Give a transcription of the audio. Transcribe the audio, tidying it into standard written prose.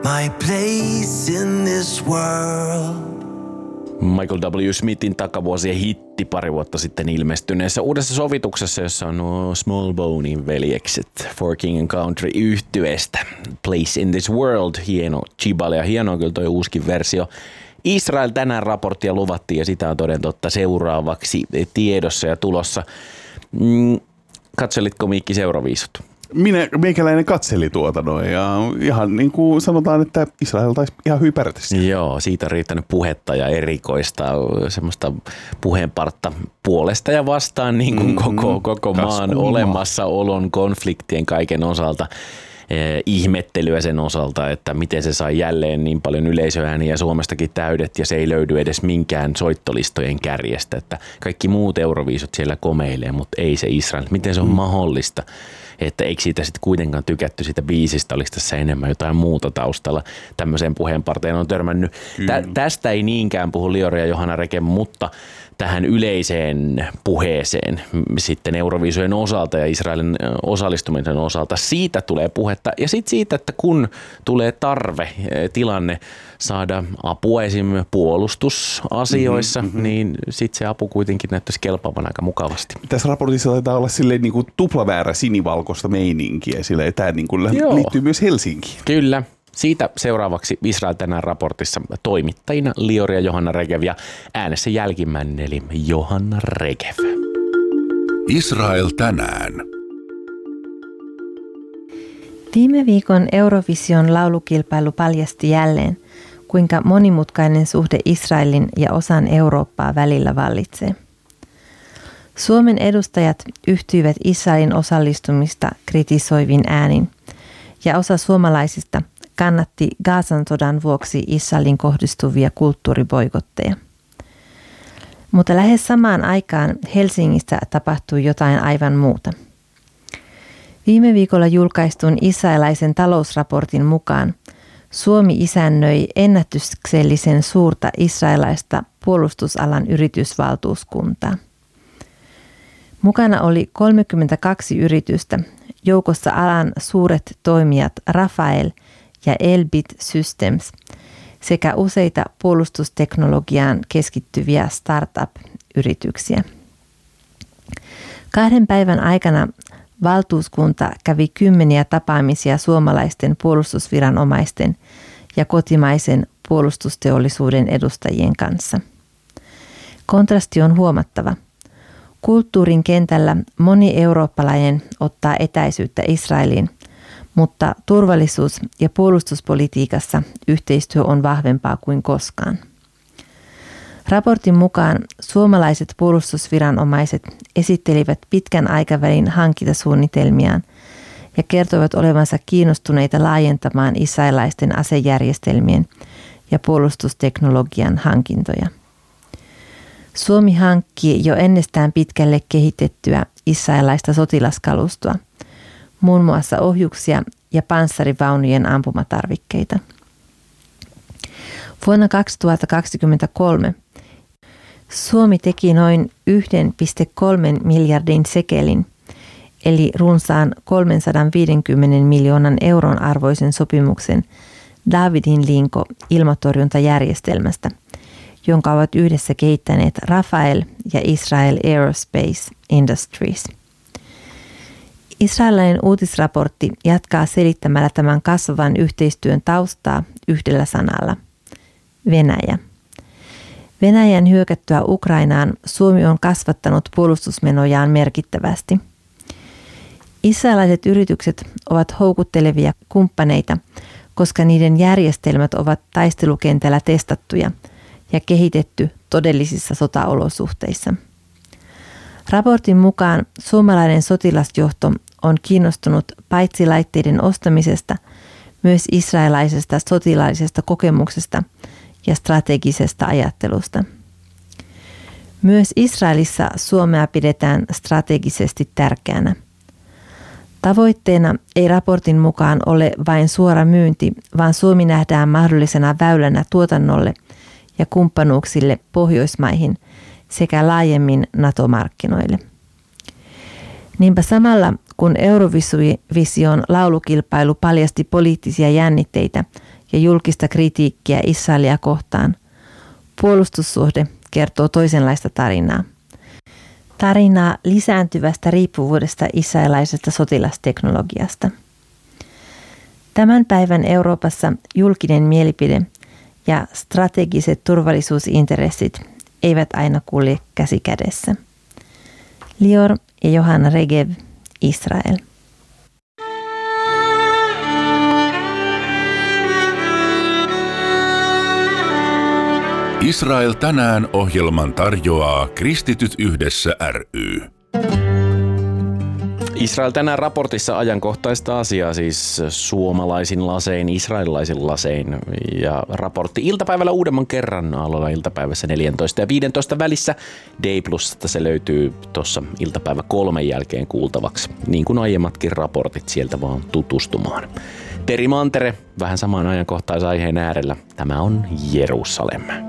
my place in this world. Michael W. Smithin takavuosien hitti pari vuotta sitten ilmestyneessä uudessa sovituksessa, jossa on nuo Small Bonein veljekset For King and Country -yhtyeestä. Place in this world, hieno chibale ja hieno kyllä toi uuskin versio. Israel tänään raporttia luvattiin ja sitä on toden totta seuraavaksi tiedossa ja tulossa. Katselitko Miikki Euroviisut? Meikäläinen katseli tuota noin ja ihan niin kuin sanotaan, että Israel taisi ihan hyvin pärjätä. Joo, siitä on riittänyt puhetta ja erikoista semmoista puheenpartta puolesta ja vastaan niin kuin koko maan olemassaolon, konfliktien kaiken osalta. Ihmettelyä sen osalta, että miten se sai jälleen niin paljon yleisöääniä Suomestakin täydet ja se ei löydy edes minkään soittolistojen kärjestä, että kaikki muut Euroviisut siellä komeilee, mutta ei se Israel. Miten se on mahdollista? Että eikö siitä sitten kuitenkaan tykätty siitä biisistä, oliko tässä enemmän jotain muuta taustalla. Tämmöiseen puheenparteen on törmännyt. Tästä ei niinkään puhu Liori ja Johanna Reke, mutta tähän yleiseen puheeseen sitten Euroviisujen osalta ja Israelin osallistumisen osalta, siitä tulee puhetta. Ja sitten siitä, että kun tulee tilanne saada apua esimerkiksi puolustusasioissa, niin sitten se apu kuitenkin näyttäisi kelpaavan aika mukavasti. Tässä raportissa taitaa olla silleen niin kuin tuplaväärä sinivalkoista meininkiä, sillä tämä niin kuin liittyy myös Helsinkiin. Kyllä. Siitä seuraavaksi Israel tänään raportissa toimittajina Liori ja Johanna Regev ja äänessä jälkimmäinen eli Johanna Regev. Israel tänään. Viime viikon Eurovision laulukilpailu paljasti jälleen, kuinka monimutkainen suhde Israelin ja osan Eurooppaa välillä vallitsee. Suomen edustajat yhtyivät Israelin osallistumista kritisoivin äänin ja osa suomalaisista kannatti Gazan sodan vuoksi Israelin kohdistuvia kulttuuriboikotteja. Mutta lähes samaan aikaan Helsingissä tapahtui jotain aivan muuta. Viime viikolla julkaistun israelaisen talousraportin mukaan Suomi isännöi ennätyksellisen suurta israelaista puolustusalan yritysvaltuuskuntaa. Mukana oli 32 yritystä, joukossa alan suuret toimijat Rafael ja Elbit Systems sekä useita puolustusteknologiaan keskittyviä startup-yrityksiä. 2 päivän aikana valtuuskunta kävi 10 tapaamisia suomalaisten puolustusviranomaisten ja kotimaisen puolustusteollisuuden edustajien kanssa. Kontrasti on huomattava. Kulttuurin kentällä moni eurooppalainen ottaa etäisyyttä Israeliin, mutta turvallisuus- ja puolustuspolitiikassa yhteistyö on vahvempaa kuin koskaan. Raportin mukaan suomalaiset puolustusviranomaiset esittelivät pitkän aikavälin hankintasuunnitelmiaan ja kertoivat olevansa kiinnostuneita laajentamaan israelaisten asejärjestelmien ja puolustusteknologian hankintoja. Suomi hankki jo ennestään pitkälle kehitettyä israelaista sotilaskalustoa, muun muassa ohjuksia ja panssarivaunujen ampumatarvikkeita. Vuonna 2023 Suomi teki noin 1,3 miljardin sekelin, eli runsaan 350 miljoonan euron arvoisen sopimuksen Davidin linko ilmatorjuntajärjestelmästä, jonka ovat yhdessä kehittäneet Rafael ja Israel Aerospace Industries. Israelilainen uutisraportti jatkaa selittämällä tämän kasvavan yhteistyön taustaa yhdellä sanalla: Venäjä. Venäjän hyökättyä Ukrainaan Suomi on kasvattanut puolustusmenojaan merkittävästi. Israelilaiset yritykset ovat houkuttelevia kumppaneita, koska niiden järjestelmät ovat taistelukentällä testattuja ja kehitetty todellisissa sotaolosuhteissa. Raportin mukaan suomalainen sotilasjohto on kiinnostunut paitsi laitteiden ostamisesta, myös israelaisesta sotilaallisesta kokemuksesta ja strategisesta ajattelusta. Myös Israelissa Suomea pidetään strategisesti tärkeänä. Tavoitteena ei raportin mukaan ole vain suora myynti, vaan Suomi nähdään mahdollisena väylänä tuotannolle ja kumppanuuksille Pohjoismaihin sekä laajemmin NATO-markkinoille. Niinpä samalla kun Eurovision laulukilpailu paljasti poliittisia jännitteitä ja julkista kritiikkiä Israelia kohtaan, puolustussuhde kertoo toisenlaista tarinaa. Tarinaa lisääntyvästä riippuvuudesta israelaisesta sotilasteknologiasta. Tämän päivän Euroopassa julkinen mielipide ja strategiset turvallisuusintressit eivät aina kulje käsi kädessä. Lior ja Johanna Regev, Israel. Israel tänään -ohjelman tarjoaa Kristityt yhdessä ry. Israel tänään -raportissa ajankohtaista asiaa, siis suomalaisin lasein, israelilaisin lasein. Ja raportti iltapäivällä uudemman kerran aloilla iltapäivässä 14 ja 15 välissä. D+:sta se löytyy tuossa iltapäivä 3 jälkeen kuultavaksi, niin kuin aiemmatkin raportit, sieltä vaan tutustumaan. Teri Mantere, vähän samaan ajankohtaisaiheen äärellä. Tämä on Jerusalem.